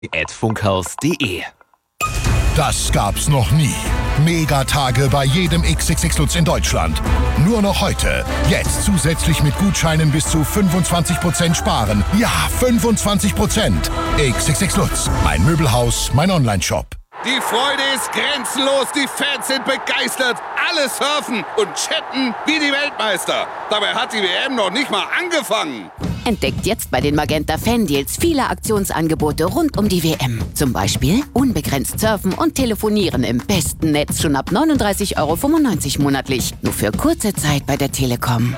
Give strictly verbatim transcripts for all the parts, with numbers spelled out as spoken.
at funkhaus punkt de. Das gab's noch nie. Megatage bei jedem X X X Lutz in Deutschland. Nur noch heute. Jetzt zusätzlich mit Gutscheinen bis zu fünfundzwanzig Prozent sparen. Ja, fünfundzwanzig Prozent. X X X Lutz. Mein Möbelhaus, mein Onlineshop. Die Freude ist grenzenlos, die Fans sind begeistert. Alle surfen und chatten wie die Weltmeister. Dabei hat die W M noch nicht mal angefangen. Entdeckt jetzt bei den Magenta Fan-Deals viele Aktionsangebote rund um die W M. Zum Beispiel unbegrenzt surfen und telefonieren im besten Netz schon ab neununddreißig Euro fünfundneunzig monatlich. Nur für kurze Zeit bei der Telekom.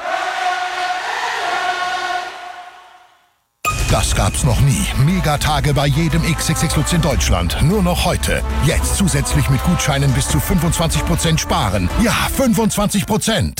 Das gab's noch nie. Megatage bei jedem X X X Lutz in Deutschland. Nur noch heute. Jetzt zusätzlich mit Gutscheinen bis zu fünfundzwanzig Prozent sparen. Ja, fünfundzwanzig Prozent.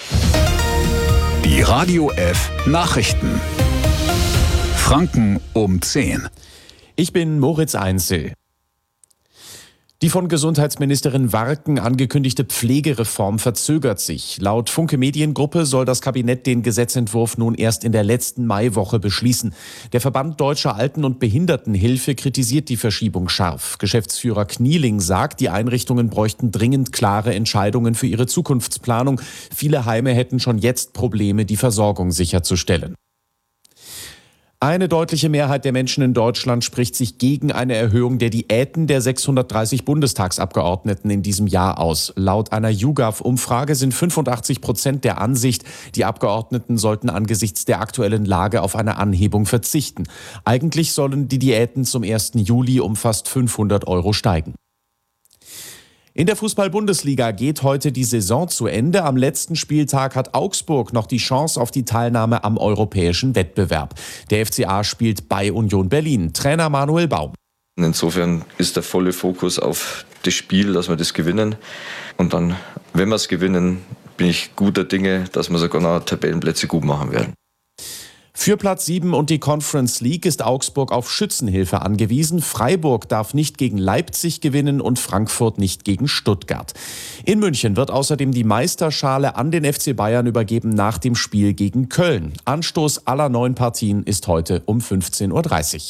Die Radio F Nachrichten. Franken um zehn. Ich bin Moritz Einzel. Die von Gesundheitsministerin Warken angekündigte Pflegereform verzögert sich. Laut Funke Mediengruppe soll das Kabinett den Gesetzentwurf nun erst in der letzten Maiwoche beschließen. Der Verband Deutscher Alten- und Behindertenhilfe kritisiert die Verschiebung scharf. Geschäftsführer Knieling sagt, die Einrichtungen bräuchten dringend klare Entscheidungen für ihre Zukunftsplanung. Viele Heime hätten schon jetzt Probleme, die Versorgung sicherzustellen. Eine deutliche Mehrheit der Menschen in Deutschland spricht sich gegen eine Erhöhung der Diäten der sechshundertdreißig Bundestagsabgeordneten in diesem Jahr aus. Laut einer YouGov-Umfrage sind fünfundachtzig Prozent der Ansicht, die Abgeordneten sollten angesichts der aktuellen Lage auf eine Anhebung verzichten. Eigentlich sollen die Diäten zum ersten Juli um fast fünfhundert Euro steigen. In der Fußball-Bundesliga geht heute die Saison zu Ende. Am letzten Spieltag hat Augsburg noch die Chance auf die Teilnahme am europäischen Wettbewerb. Der F C A spielt bei Union Berlin. Trainer Manuel Baum. Insofern ist der volle Fokus auf das Spiel, dass wir das gewinnen. Und dann, wenn wir es gewinnen, bin ich guter Dinge, dass wir sogar noch Tabellenplätze gut machen werden. Für Platz sieben und die Conference League ist Augsburg auf Schützenhilfe angewiesen. Freiburg darf nicht gegen Leipzig gewinnen und Frankfurt nicht gegen Stuttgart. In München wird außerdem die Meisterschale an den F C Bayern übergeben nach dem Spiel gegen Köln. Anstoß aller neun Partien ist heute um fünfzehn Uhr dreißig.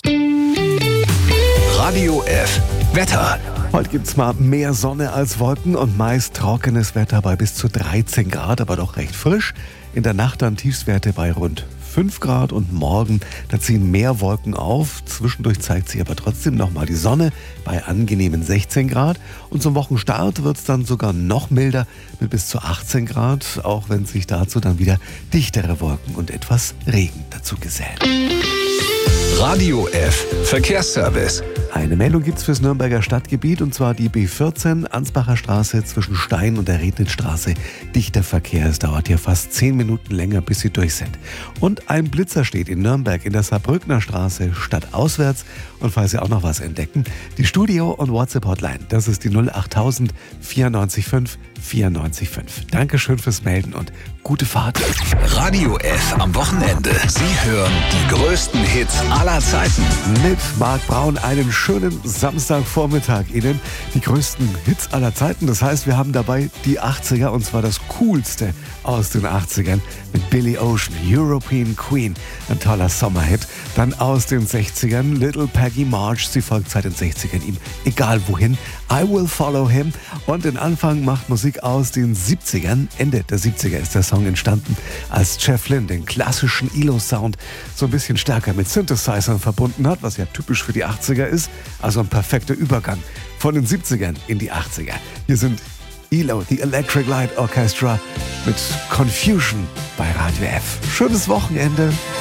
Radio F Wetter. Heute gibt's mal mehr Sonne als Wolken und meist trockenes Wetter bei bis zu dreizehn Grad, aber doch recht frisch. In der Nacht dann Tiefstwerte bei rund fünf Grad und morgen, da ziehen mehr Wolken auf. Zwischendurch zeigt sich aber trotzdem nochmal die Sonne bei angenehmen sechzehn Grad. Und zum Wochenstart wird es dann sogar noch milder mit bis zu achtzehn Grad, auch wenn sich dazu dann wieder dichtere Wolken und etwas Regen dazu gesellen. Radio F Verkehrsservice. Eine Meldung gibt's fürs Nürnberger Stadtgebiet, und zwar die B vierzehn, Ansbacher Straße zwischen Stein und der Rednitzstraße. Dichter Verkehr, es dauert hier fast zehn Minuten länger, bis sie durch sind. Und ein Blitzer steht in Nürnberg in der Saarbrückner Straße stadtauswärts. Und falls Sie auch noch was entdecken, die Studio- und WhatsApp-Hotline, das ist die null achttausend vierundneunzig fünf vierundneunzig fünf. Dankeschön fürs Melden und gute Fahrt. Radio F am Wochenende. Sie hören die größten Hits aller Zeiten. Mit Marc Braun einen schönen Samstagvormittag Ihnen. Die größten Hits aller Zeiten. Das heißt, wir haben dabei die achtziger, und zwar das Coolste aus den achtzigern mit Billy Ocean, European Queen, ein toller Sommerhit. Dann aus den sechzigern Little Peggy March, sie folgt seit den sechzigern ihm egal wohin. I Will Follow Him. Und den Anfang macht Musik aus den siebzigern. Ende der siebziger ist der Song entstanden, als Jeff Lynne den klassischen E L O-Sound so ein bisschen stärker mit Synthesizern verbunden hat, was ja typisch für die achtziger ist. Also ein perfekter Übergang von den siebzigern in die achtziger. Hier sind E L O, The Electric Light Orchestra mit Confusion bei Radio F. Schönes Wochenende.